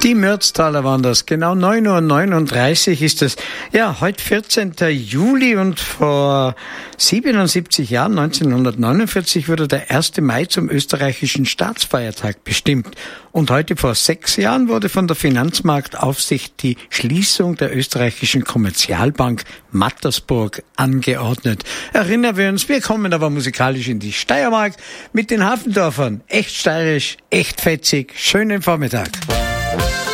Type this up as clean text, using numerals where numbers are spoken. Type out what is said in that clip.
Die Mürztaler waren das. Genau 9:39 Uhr ist es. Ja, heute 14. Juli und vor 77 Jahren, 1949, wurde der 1. Mai zum österreichischen Staatsfeiertag bestimmt. Und heute vor 6 Jahren wurde von der Finanzmarktaufsicht die Schließung der österreichischen Kommerzialbank Mattersburg angeordnet. Erinnern wir uns, wir kommen aber musikalisch in die Steiermark mit den Hafendorfern. Echt steirisch, echt fetzig. Schönen Vormittag.